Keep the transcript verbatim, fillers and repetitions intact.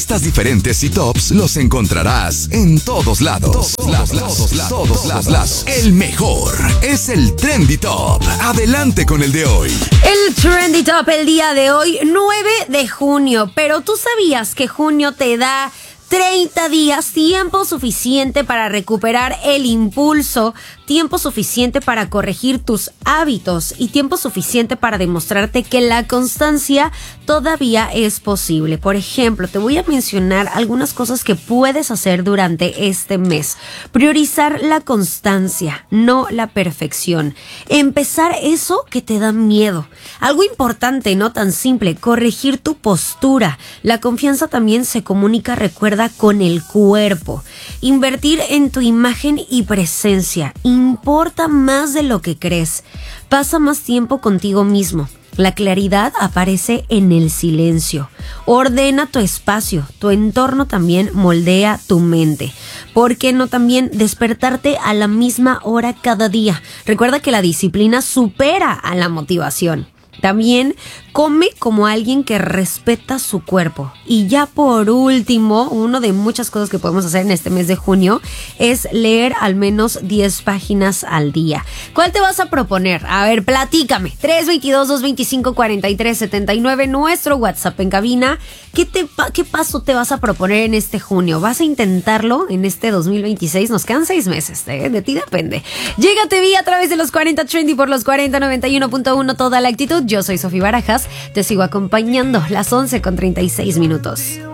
Artistas diferentes y tops los encontrarás en todos lados. Todos lados, todos lados, todos lados. El mejor es el Trendy Top. Adelante con el de hoy. El Trendy Top el día de hoy, nueve de junio. Pero ¿tú sabías que junio te da treinta días, tiempo suficiente para recuperar el impulso, tiempo suficiente para corregir tus hábitos y tiempo suficiente para demostrarte que la constancia todavía es posible? Por ejemplo, te voy a mencionar algunas cosas que puedes hacer durante este mes. Priorizar la constancia, no la perfección. Empezar eso que te da miedo. Algo importante, no tan simple, corregir tu postura. La confianza también se comunica, recuerda, con el cuerpo. Invertir en tu imagen y presencia importa más de lo que crees. Pasa más tiempo contigo mismo. La claridad aparece en el silencio. Ordena tu espacio. Tu entorno también moldea tu mente. ¿Por qué no también despertarte a la misma hora cada día? Recuerda que la disciplina supera a la motivación. También come como alguien que respeta su cuerpo. Y ya por último, uno de muchas cosas que podemos hacer en este mes de junio es leer al menos diez páginas al día. ¿Cuál te vas a proponer? A ver, platícame. tres dos dos, dos dos cinco, cuatro tres siete nueve, nuestro WhatsApp en cabina. ¿Qué, te, ¿Qué paso te vas a proponer en este junio? ¿Vas a intentarlo en este dos mil veintiséis? Nos quedan seis meses, ¿eh? De ti depende. Llégate vía a través de los cuarenta Trendy por los cuarenta noventa y uno punto uno, toda la actitud. Yo soy Sofía Barajas, te sigo acompañando, las once con treinta y seis minutos.